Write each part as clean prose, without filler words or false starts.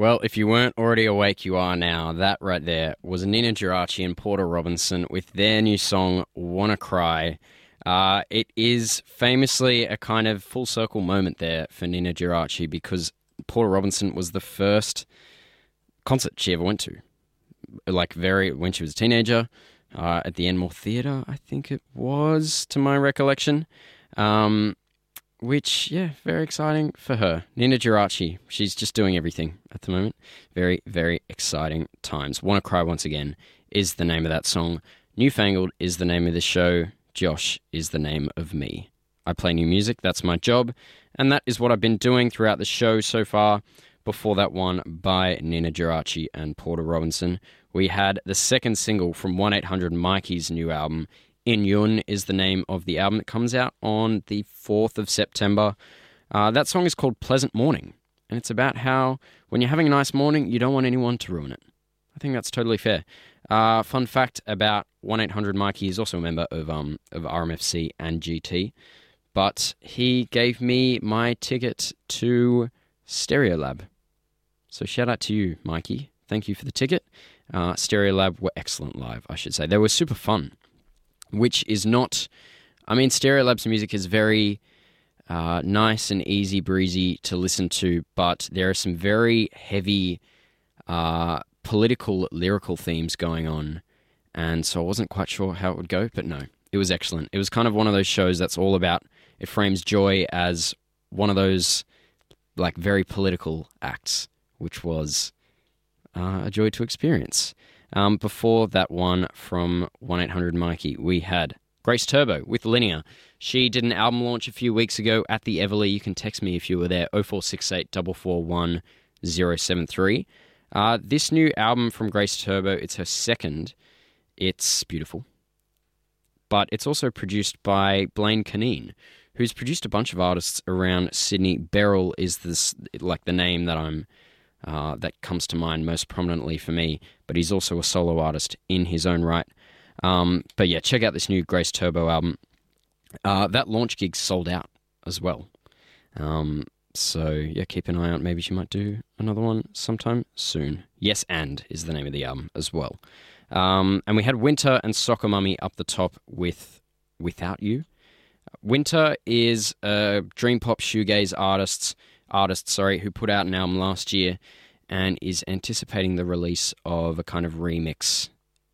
Well, if you weren't already awake, you are now. That right there was Nina Geraci and Porter Robinson with their new song, Wanna Cry. It is famously a kind of full circle moment there for Nina Geraci because Porter Robinson was the first concert she ever went to. When she was a teenager, at the Enmore Theatre, I think it was, to my recollection. Very exciting for her. Nina Geraci, she's just doing everything at the moment. Very, very exciting times. Wanna Cry Once Again is the name of that song. Newfangled is the name of the show. Josh is the name of me. I play new music, that's my job, and that is what I've been doing throughout the show so far. Before that one by Nina Geraci and Porter Robinson, we had the second single from 1-800-Mikey's new album, In Yun is the name of the album. It comes out on the 4th of September. That song is called Pleasant Morning, and it's about how when you're having a nice morning, you don't want anyone to ruin it. I think that's totally fair. Fun fact about 1-800-Mikey, is also a member of RMFC and GT, but he gave me my ticket to Stereolab. So shout out to you, Mikey. Thank you for the ticket. Stereolab were excellent live, I should say. They were super fun. Which is not... Stereolab's music is very nice and easy breezy to listen to, but there are some very heavy political, lyrical themes going on, and so I wasn't quite sure how it would go, but no, it was excellent. It was kind of one of those shows that's all about... It frames Joy as one of those, very political acts, which was a joy to experience. Before that one from 1-800-Mikey, we had Grace Turbo with Linear. She did an album launch a few weeks ago at the Everly. You can text me if you were there, 0468 441 073. This new album from Grace Turbo, it's her second. It's beautiful. But it's also produced by Blaine Canine, who's produced a bunch of artists around Sydney. Beryl is the name that that comes to mind most prominently for me, but he's also a solo artist in his own right. But yeah, check out this new Grace Turbo album. That launch gig sold out as well. So yeah, keep an eye out. Maybe she might do another one sometime soon. Yes And is the name of the album as well. And we had Winter and Soccer Mummy up the top with Without You. Winter is a dream pop shoegaze artist, who put out an album last year and is anticipating the release of a kind of remix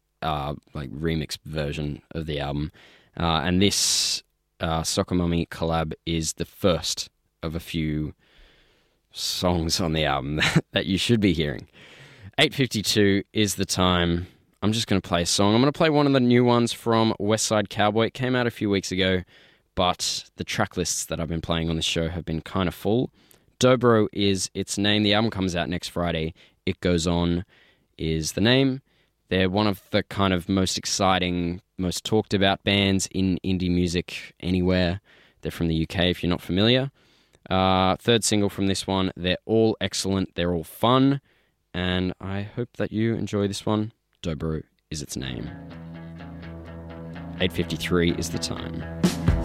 version of the album. And this Soccer Mummy collab is the first of a few songs on the album that you should be hearing. 8:52 is the time. I'm just going to play a song. I'm going to play one of the new ones from West Side Cowboy. It came out a few weeks ago, but the track lists that I've been playing on the show have been kind of full. Dobro is its name. The album comes out next Friday. It Goes On is the name. They're one of the kind of most exciting, most talked about bands in indie music anywhere. They're from the UK, if you're not familiar. Third single from this one. They're all excellent. They're all fun. And I hope that you enjoy this one. Dobro is its name. 8:53 is the time.